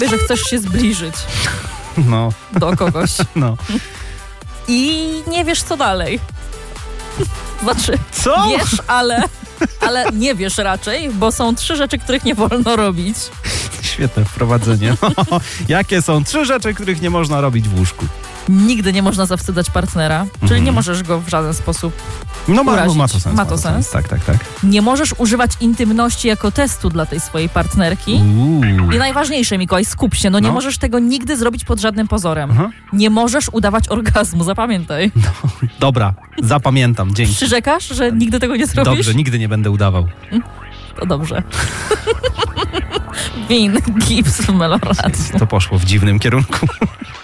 że chcesz się zbliżyć No, do kogoś no. i nie wiesz, co dalej. Znaczy, Co? wiesz, ale nie wiesz raczej, bo są 3 rzeczy, których nie wolno robić. Świetne wprowadzenie. No, jakie są 3 rzeczy, których nie można robić w łóżku? Nigdy nie można zawstydzać partnera, czyli nie możesz go w żaden sposób No urazić. ma to sens. Ma to sens. Tak. Nie możesz używać intymności jako testu dla tej swojej partnerki. I najważniejsze, Mikołaj, skup się, nie No. możesz tego nigdy zrobić pod żadnym pozorem. Aha. Nie możesz udawać orgazmu, zapamiętaj. Dobra, zapamiętam, dzięki. Przyrzekasz, że nigdy tego nie zrobisz? Dobrze, nigdy nie będę udawał. To dobrze. Win, gips, meloracji. To poszło w dziwnym kierunku.